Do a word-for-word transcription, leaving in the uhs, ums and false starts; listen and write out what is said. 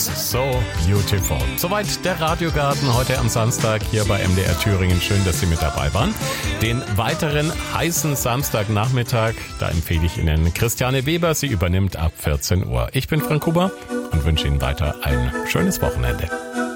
So beautiful. Soweit der Radiogarten heute am Samstag hier bei M D R Thüringen. Schön, dass Sie mit dabei waren. Den weiteren heißen Samstagnachmittag, da empfehle ich Ihnen Christiane Weber. Sie übernimmt ab vierzehn Uhr. Ich bin Frank Huber und wünsche Ihnen weiter ein schönes Wochenende.